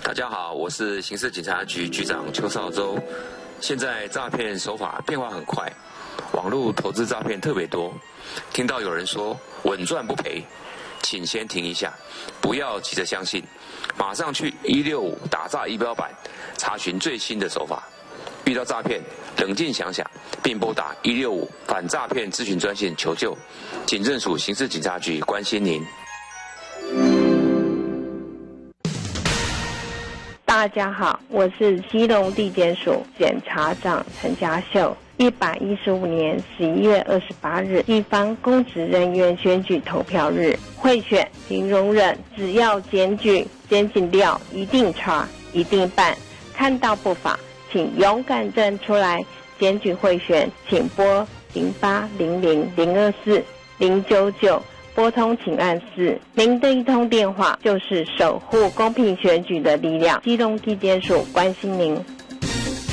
大家好，我是刑事警察局局长邱少洲。现在诈骗手法变化很快，网络投资诈骗特别多。听到有人说稳赚不赔，请先停一下，不要急着相信，马上去165打诈仪表板查询最新的手法。遇到诈骗，冷静想想，并拨打165反诈骗咨询专线求救。警政署刑事警察局关心您。 大家好，我是基隆地检署检察长陈家秀。115年11月28日，地方公职人员选举投票日，贿选零容忍，只要检举、检警调，一定查，一定办。看到不法，请勇敢站出来检举贿选，请拨0800-024-099。拨通请按4，您的一通电话就是守护公平选举的力量。基隆地检署关心您。